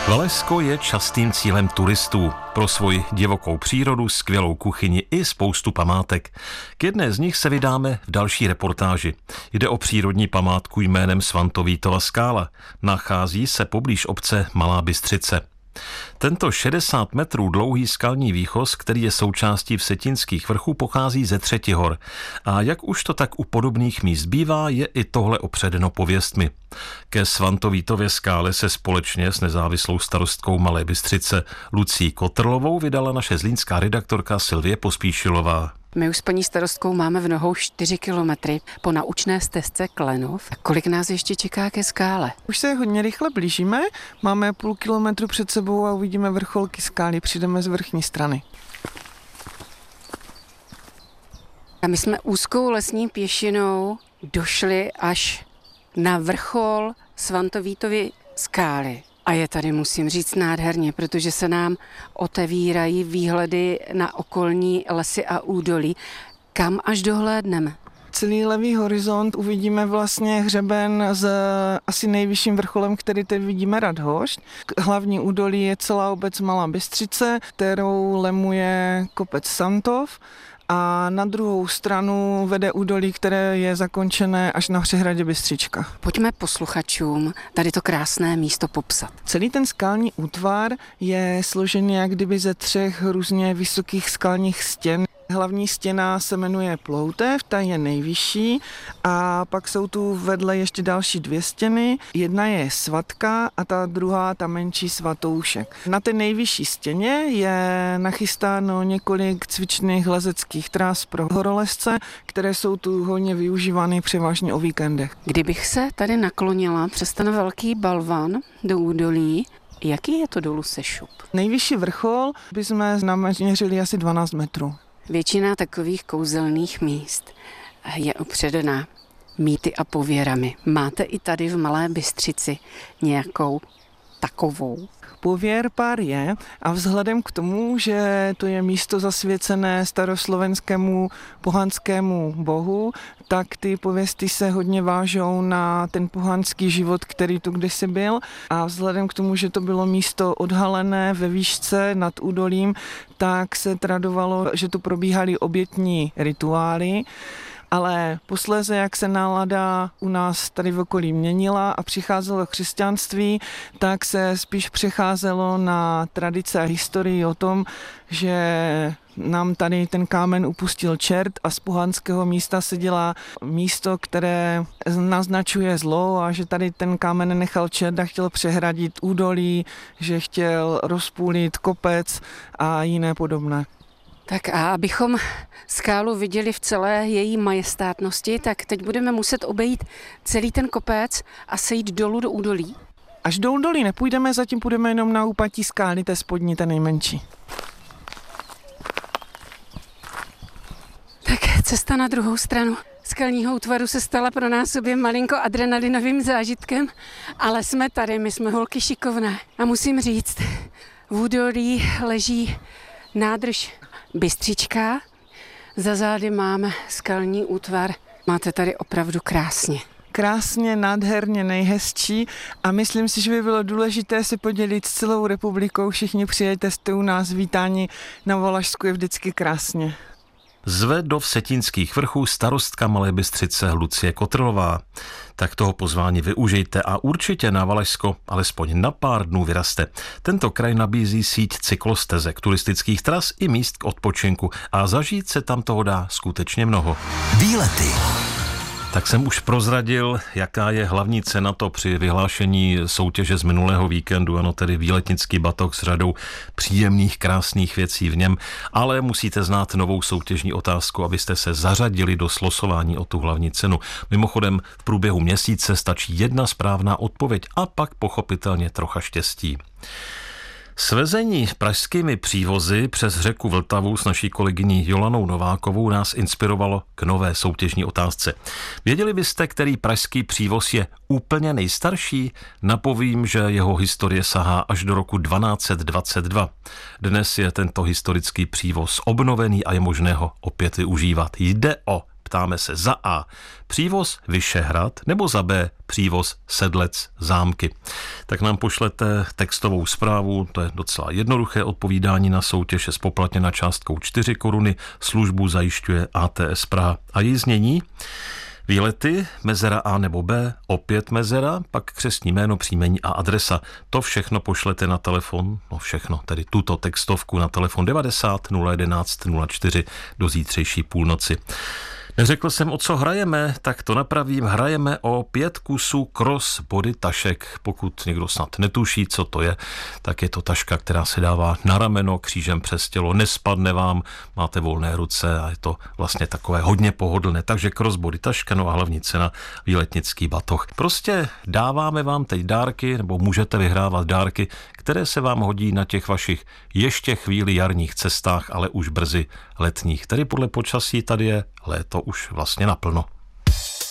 Valašsko je častým cílem turistů. Pro svoji divokou přírodu, skvělou kuchyni i spoustu památek. K jedné z nich se vydáme v další reportáži. Jde o přírodní památku jménem Svantovítova skála. Nachází se poblíž obce Malá Bystřice. Tento 60 metrů dlouhý skalní výchoz, který je součástí Vsetínských vrchů, pochází ze Třetihor. A jak už to tak u podobných míst bývá, je i tohle opředeno pověstmi. Ke Svantovítově skále se společně s nezávislou starostkou Malé Bystřice Lucí Kotrlovou vydala naše zlínská redaktorka Silvie Pospíšilová. My už s paní starostkou máme v nohou 4 kilometry po naučné stezce Klenov. Kolik nás ještě čeká ke skále? Už se hodně rychle blížíme, máme půl kilometru před sebou a uvidíme vrcholky skály, přijdeme z vrchní strany. A my jsme úzkou lesní pěšinou došli až na vrchol Svantovítovy skály. A je tady, musím říct, nádherně, protože se nám otevírají výhledy na okolní lesy a údolí, kam až dohlédneme. Celý levý horizont uvidíme vlastně hřeben s asi nejvyšším vrcholem, který teď vidíme, Radhošť. Hlavní údolí je celá obec Malá Bystřice, kterou lemuje kopec Santov. A na druhou stranu vede údolí, které je zakončené až na přehradě Bystřička. Pojďme posluchačům tady to krásné místo popsat. Celý ten skalní útvar je složený jak kdyby ze 3 různě vysokých skalních stěn. Hlavní stěna se jmenuje Ploutev, ta je nejvyšší a pak jsou tu vedle ještě další 2 stěny. Jedna je Svatka a ta druhá, ta menší, Svatoušek. Na té nejvyšší stěně je nachystáno několik cvičných lezeckých tras pro horolezce, které jsou tu hodně využívány převážně o víkendech. Kdybych se tady naklonila přes ten velký balvan do údolí, jaký je to dolů Sešup? Nejvyšší vrchol bychom naměřili asi 12 metrů. Většina takových kouzelných míst je opředená mýty a pověrami. Máte i tady v Malé Bystřici nějakou takovou? Pověr pár je a vzhledem k tomu, že to je místo zasvěcené staroslovenskému pohanskému bohu, tak ty pověsti se hodně vážou na ten pohanský život, který tu kdysi byl. A vzhledem k tomu, že to bylo místo odhalené ve výšce nad údolím, tak se tradovalo, že tu probíhaly obětní rituály. Ale posléze, jak se nálada u nás tady v okolí měnila a přicházelo křesťanství, tak se spíš přecházelo na tradice a historii o tom, že nám tady ten kámen upustil čert a z pohanského místa se dělá místo, které naznačuje zlo a že tady ten kámen nechal čert a chtěl přehradit údolí, že chtěl rozpůlit kopec a jiné podobné. Tak a abychom skálu viděli v celé její majestátnosti, tak teď budeme muset obejít celý ten kopec a sejít dolů do údolí. Až do údolí nepůjdeme, zatím půjdeme jenom na úpatí skály, té spodní, té nejmenší. Tak cesta na druhou stranu skalního útvaru se stala pro nás obě malinko adrenalinovým zážitkem, ale jsme tady, my jsme holky šikovné. A musím říct, v údolí leží nádrž Bystřička, za zády máme skalní útvar. Máte tady opravdu krásně. Krásně, nádherně, nejhezčí a myslím si, že by bylo důležité se podělit s celou republikou. Všichni přijďte, jste u nás vítáni, na Valašsku je vždycky krásně. Zve do Vsetínských vrchů starostka Malé Bystřice Lucie Kotrlová. Tak toho pozvání využijte a určitě na Valašsko alespoň na pár dnů vyraste. Tento kraj nabízí síť cyklostezek, turistických tras i míst k odpočinku a zažít se tam toho dá skutečně mnoho. Výlety. Tak jsem už prozradil, jaká je hlavní cena to při vyhlášení soutěže z minulého víkendu, ano, tedy výletnický batoh s řadou příjemných, krásných věcí v něm, ale musíte znát novou soutěžní otázku, abyste se zařadili do slosování o tu hlavní cenu. Mimochodem, v průběhu měsíce stačí jedna správná odpověď a pak pochopitelně trocha štěstí. Svezení pražskými přívozy přes řeku Vltavu s naší kolegyní Jolanou Novákovou nás inspirovalo k nové soutěžní otázce. Věděli byste, který pražský přívoz je úplně nejstarší? Napovím, že jeho historie sahá až do roku 1222. Dnes je tento historický přívoz obnovený a je možné ho opět využívat. Jde o ptáme se za A. Přívoz Vyšehrad nebo za B. Přívoz Sedlec Zámky. Tak nám pošlete textovou zprávu, to je docela jednoduché odpovídání na soutěž, je zpoplatněna částkou 4 koruny, službu zajišťuje ATS Praha. A její znění? Výlety, mezera A nebo B, opět mezera, pak křestní jméno, příjmení a adresa. To všechno pošlete na telefon, tedy tuto textovku na telefon 90 011 04 do zítřejší půlnoci. Neřekl jsem, o co hrajeme, tak to napravím. Hrajeme o 5 kusů crossbody tašek. Pokud někdo snad netuší, co to je, tak je to taška, která se dává na rameno křížem přes tělo. Nespadne vám, máte volné ruce a je to vlastně takové hodně pohodlné. Takže crossbody taška, no a hlavní cena výletnický batoh. Prostě dáváme vám teď dárky, nebo můžete vyhrávat dárky, které se vám hodí na těch vašich ještě chvíli jarních cestách, ale už brzy letních. Tedy podle počasí tady je léto už vlastně naplno.